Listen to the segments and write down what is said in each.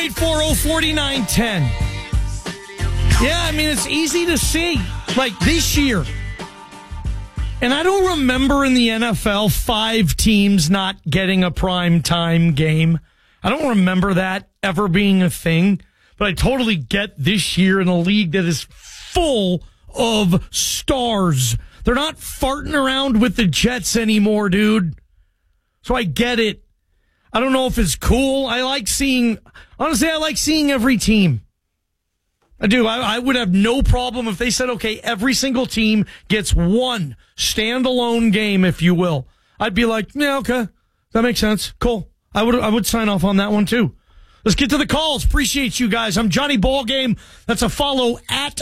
840-4910. Yeah, I mean, it's easy to see. Like this year. And I don't remember in the NFL 5 teams not getting a prime time game. I don't remember that ever being a thing. But I totally get this year in a league that is full of stars. They're not farting around with the Jets anymore, dude. So I get it. I don't know if it's cool. Honestly, I like seeing every team. I do. I would have no problem if they said, okay, every single team gets one standalone game, if you will. I'd be like, yeah, okay. That makes sense. Cool. I would sign off on that one too. Let's get to the calls. Appreciate you guys. I'm Johnny Ballgame. That's a follow at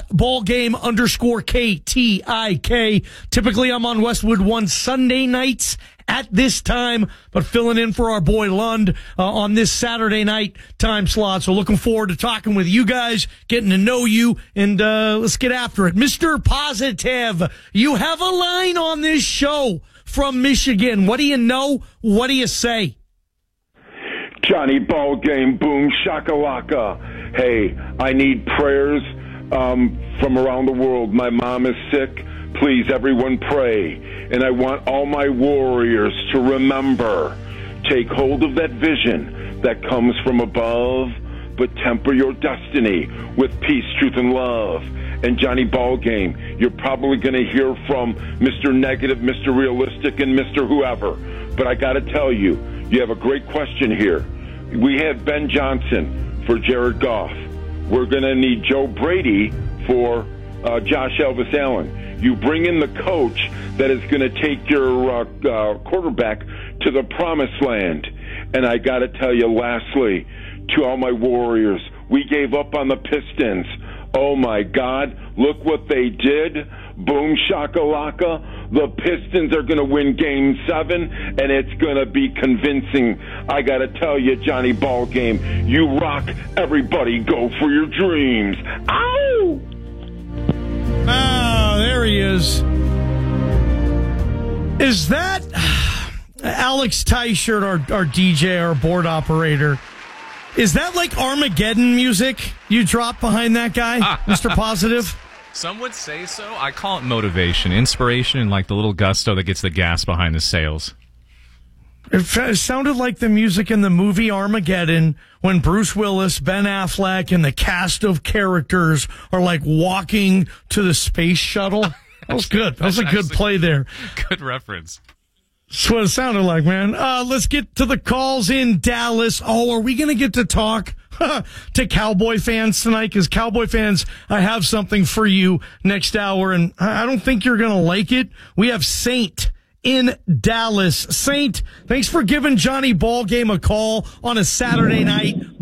Ballgame_KTIK. Typically, I'm on Westwood One Sunday nights at this time, but filling in for our boy Lund on this Saturday night time slot. So looking forward to talking with you guys, getting to know you, and let's get after it. Mr. Positive, you have a line on this show from Michigan. What do you know? What do you say? Johnny Ballgame, boom shakalaka. Hey, I need prayers from around the world. My mom is sick. Please, everyone pray. And I want all my warriors to remember, take hold of that vision that comes from above, but temper your destiny with peace, truth, and love. And Johnny Ballgame, you're probably going to hear from Mr. Negative, Mr. Realistic, and Mr. Whoever. But I got to tell you, you have a great question here. We had Ben Johnson for Jared Goff. We're going to need Joe Brady for Josh Elvis Allen. You bring in the coach that is going to take your quarterback to the promised land. And I got to tell you, lastly, to all my Warriors, we gave up on the Pistons. Oh, my God, look what they did. Boom shakalaka. The Pistons are going to win Game 7, and it's going to be convincing. I got to tell you, Johnny Ballgame, you rock. Everybody go for your dreams. Ow! Oh, there he is. Is that Alex Teichert, our DJ, our board operator? Is that like Armageddon music you drop behind that guy, Mr. Positive? Some would say so. I call it motivation, inspiration, and like the little gusto that gets the gas behind the sails. It sounded like the music in the movie Armageddon when Bruce Willis, Ben Affleck, and the cast of characters are like walking to the space shuttle. That was good. That was a good play there. Good reference. That's what it sounded like, man. Let's get to the calls in Dallas. Oh, are we going to get to talk to Cowboy fans tonight? Because Cowboy fans, I have something for you next hour, and I don't think you're going to like it. We have Saint in Dallas. Saint, thanks for giving Johnny Ballgame a call on a Saturday night.